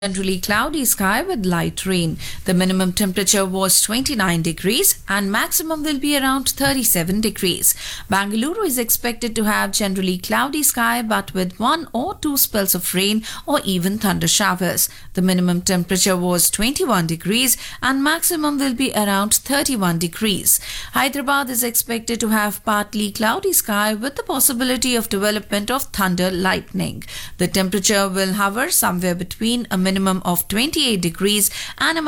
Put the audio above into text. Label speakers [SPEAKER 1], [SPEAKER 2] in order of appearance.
[SPEAKER 1] Generally cloudy sky with light rain. The minimum temperature was 29 degrees and maximum will be around 37 degrees. Bangalore is expected to have generally cloudy sky but with one or two spells of rain or even thunder showers. The minimum temperature was 21 degrees and maximum will be around 31 degrees. Hyderabad is expected to have partly cloudy sky with the possibility of development of thunder lightning. The temperature will hover somewhere between a minimum of 28 degrees and a